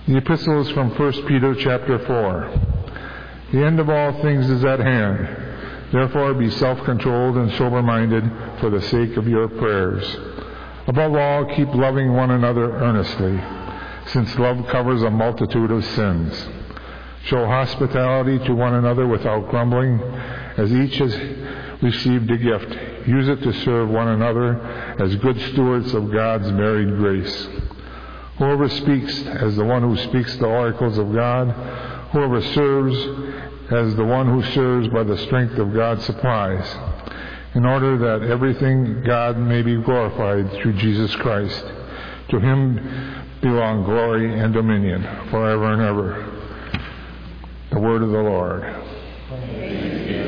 The epistle is from 1 Peter chapter 4. The end of all things is at hand. Therefore be self-controlled and sober-minded for the sake of your prayers. Above all, keep loving one another earnestly, since love covers a multitude of sins. Show hospitality to one another without grumbling, as each has received a gift. Use it to serve one another as good stewards of God's varied grace. Whoever speaks as the one who speaks the oracles of God, whoever serves as the one who serves by the strength of God's supplies, in order that everything God may be glorified through Jesus Christ. To him belong glory and dominion forever and ever. The word of the Lord.